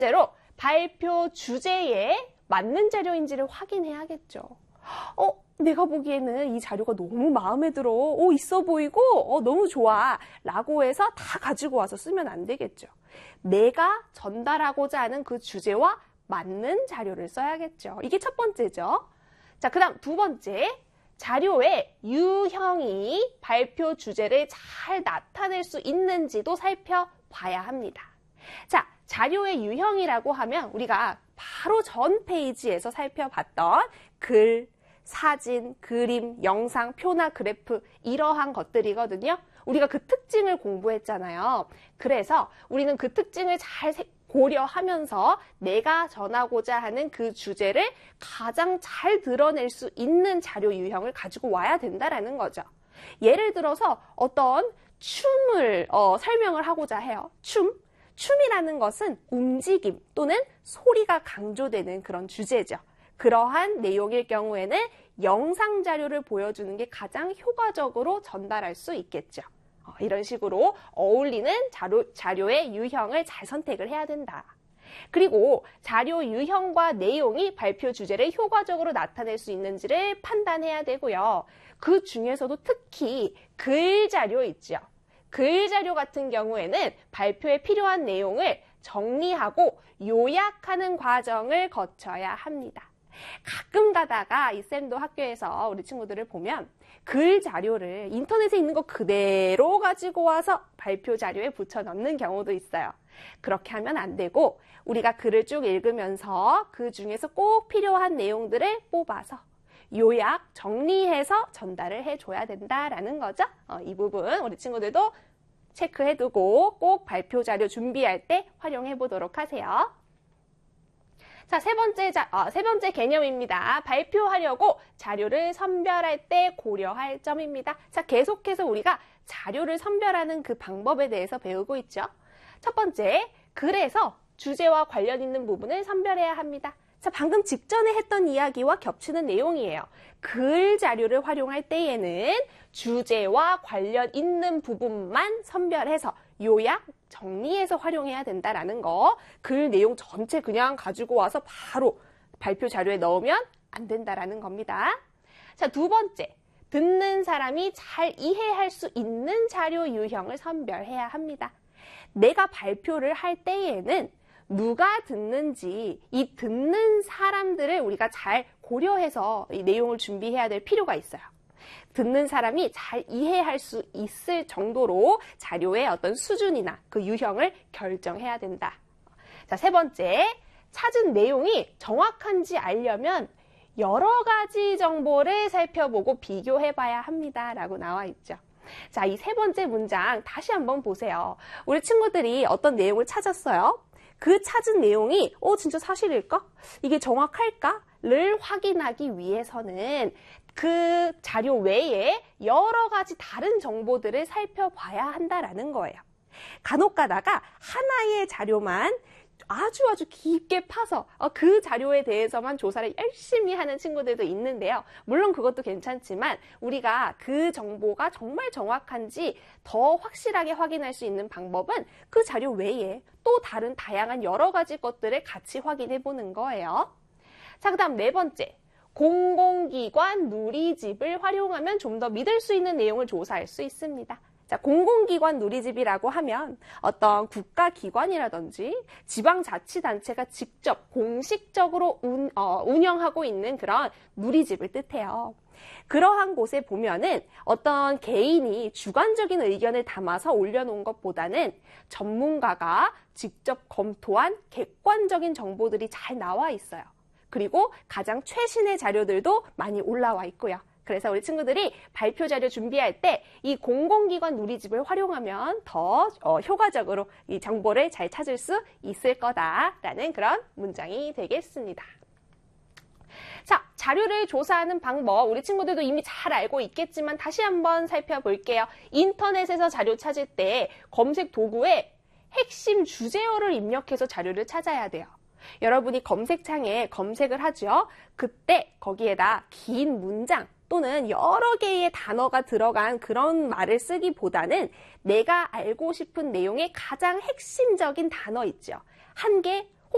번째로 발표 주제에 맞는 자료인지를 확인해야겠죠. 내가 보기에는 이 자료가 너무 마음에 들어, 있어 보이고, 너무 좋아 라고 해서 다 가지고 와서 쓰면 안 되겠죠. 내가 전달하고자 하는 그 주제와 맞는 자료를 써야겠죠. 이게 첫 번째죠. 자, 그 다음 두 번째, 자료의 유형이 발표 주제를 잘 나타낼 수 있는지도 살펴봐야 합니다. 자, 자료의 유형이라고 하면 우리가 바로 전 페이지에서 살펴봤던 글, 사진, 그림, 영상, 표나 그래프 이러한 것들이거든요. 우리가 그 특징을 공부했잖아요. 그래서 우리는 그 특징을 잘 고려하면서 내가 전하고자 하는 그 주제를 가장 잘 드러낼 수 있는 자료 유형을 가지고 와야 된다라는 거죠. 예를 들어서 어떤 춤을 설명을 하고자 해요. 춤이라는 것은 움직임 또는 소리가 강조되는 그런 주제죠. 그러한 내용일 경우에는 영상 자료를 보여주는 게 가장 효과적으로 전달할 수 있겠죠. 이런 식으로 어울리는 자료의 유형을 잘 선택을 해야 된다. 그리고 자료 유형과 내용이 발표 주제를 효과적으로 나타낼 수 있는지를 판단해야 되고요. 그 중에서도 특히 글 자료 있죠. 글 자료 같은 경우에는 발표에 필요한 내용을 정리하고 요약하는 과정을 거쳐야 합니다. 가끔 가다가 이 쌤도 학교에서 우리 친구들을 보면 글 자료를 인터넷에 있는 거 그대로 가지고 와서 발표 자료에 붙여 넣는 경우도 있어요. 그렇게 하면 안 되고 우리가 글을 쭉 읽으면서 그 중에서 꼭 필요한 내용들을 뽑아서 요약, 정리해서 전달을 해줘야 된다라는 거죠. 이 부분 우리 친구들도 체크해두고 꼭 발표 자료 준비할 때 활용해 보도록 하세요. 자, 세 번째 개념입니다. 발표하려고 자료를 선별할 때 고려할 점입니다. 자, 계속해서 우리가 자료를 선별하는 그 방법에 대해서 배우고 있죠. 첫 번째, 글에서 주제와 관련 있는 부분을 선별해야 합니다. 자, 방금 직전에 했던 이야기와 겹치는 내용이에요. 글 자료를 활용할 때에는 주제와 관련 있는 부분만 선별해서 요약, 정리해서 활용해야 된다라는 거. 글 내용 전체 그냥 가지고 와서 바로 발표 자료에 넣으면 안 된다라는 겁니다. 자, 두 번째, 듣는 사람이 잘 이해할 수 있는 자료 유형을 선별해야 합니다. 내가 발표를 할 때에는 누가 듣는지 이 듣는 사람들을 우리가 잘 고려해서 이 내용을 준비해야 될 필요가 있어요. 듣는 사람이 잘 이해할 수 있을 정도로 자료의 어떤 수준이나 그 유형을 결정해야 된다. 자, 세 번째, 찾은 내용이 정확한지 알려면 여러 가지 정보를 살펴보고 비교해 봐야 합니다. 라고 나와 있죠. 자, 이 세 번째 문장 다시 한번 보세요. 우리 친구들이 어떤 내용을 찾았어요. 그 찾은 내용이 진짜 사실일까? 이게 정확할까? 를 확인하기 위해서는 그 자료 외에 여러 가지 다른 정보들을 살펴봐야 한다라는 거예요. 간혹 가다가 하나의 자료만 아주 깊게 파서 그 자료에 대해서만 조사를 열심히 하는 친구들도 있는데요. 물론 그것도 괜찮지만 우리가 그 정보가 정말 정확한지 더 확실하게 확인할 수 있는 방법은 그 자료 외에 또 다른 다양한 여러 가지 것들을 같이 확인해 보는 거예요. 자, 그 다음 네 번째. 공공기관 누리집을 활용하면 좀 더 믿을 수 있는 내용을 조사할 수 있습니다. 자, 공공기관 누리집이라고 하면 어떤 국가기관이라든지 지방자치단체가 직접 공식적으로 운영하고 있는 그런 누리집을 뜻해요. 그러한 곳에 보면은 어떤 개인이 주관적인 의견을 담아서 올려놓은 것보다는 전문가가 직접 검토한 객관적인 정보들이 잘 나와 있어요. 그리고 가장 최신의 자료들도 많이 올라와 있고요. 그래서 우리 친구들이 발표 자료 준비할 때 이 공공기관 누리집을 활용하면 더 효과적으로 이 정보를 잘 찾을 수 있을 거다라는 그런 문장이 되겠습니다. 자, 자료를 조사하는 방법 우리 친구들도 이미 잘 알고 있겠지만 다시 한번 살펴볼게요. 인터넷에서 자료 찾을 때 검색 도구에 핵심 주제어를 입력해서 자료를 찾아야 돼요. 여러분이 검색창에 검색을 하죠. 그때 거기에다 긴 문장 또는 여러 개의 단어가 들어간 그런 말을 쓰기보다는 내가 알고 싶은 내용의 가장 핵심적인 단어 있죠. 한 개